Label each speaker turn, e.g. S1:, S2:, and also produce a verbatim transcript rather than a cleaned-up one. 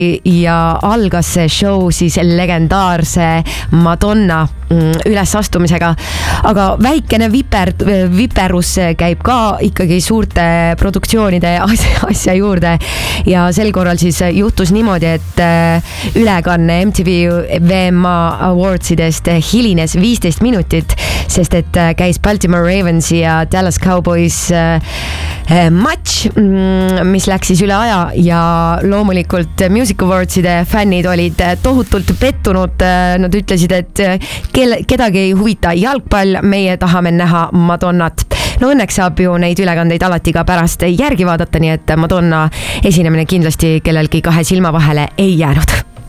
S1: ja algas see show siis legendaarse Madonna ülesastumisega, aga väikene viper, viperus käib ka ikkagi suurte produktsioonide asja, asja juurde ja sel korral siis juhtus niimoodi, et ülekanne M T V V M A Awardsidest hilines viisteist minutit, sest et käis Baltimore Ravensi ja Dallas Cowboys match, mis läks siis üle aja ja loomulikult Music Awardside fännid olid tohutult pettunud, nad ütlesid, et kelle, kedagi ei huvita jalgpall, meie tahame näha Madonnat. No õnneks saab ju neid ülekandeid alati ka pärast järgi vaadata, nii et Madonna esinemine kindlasti kellelgi kahe silma vahele ei jäänud.